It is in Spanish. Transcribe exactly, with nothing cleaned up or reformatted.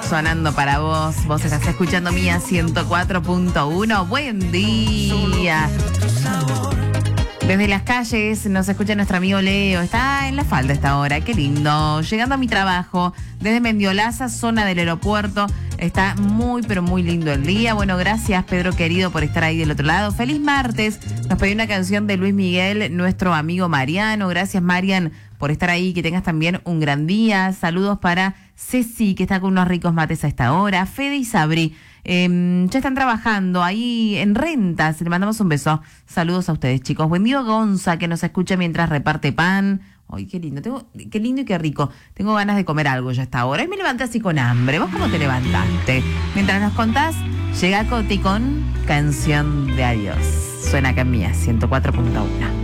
sonando para vos. Vos estás escuchando Mía ciento cuatro punto uno. Buen día. Desde las calles nos escucha nuestro amigo Leo. Está en la falda esta hora, qué lindo. Llegando a mi trabajo desde Mendiolaza, zona del aeropuerto. Está muy, pero muy lindo el día. Bueno, gracias, Pedro querido, por estar ahí del otro lado. Feliz martes. Nos pidió una canción de Luis Miguel, nuestro amigo Mariano. Gracias, Marian, por estar ahí. Que tengas también un gran día. Saludos para Ceci, que está con unos ricos mates a esta hora. Fede y Sabri. Eh, ya están trabajando ahí en rentas. Le mandamos un beso. Saludos a ustedes, chicos. Buen día, Gonza, que nos escucha mientras reparte pan. Ay, qué lindo, tengo, qué lindo y qué rico. Tengo ganas de comer algo ya hasta ahora. Y me levanté así con hambre. ¿Vos cómo te levantaste? Mientras nos contás, llega Coti con Canción de Adiós. Suena acá en Mía ciento cuatro punto uno.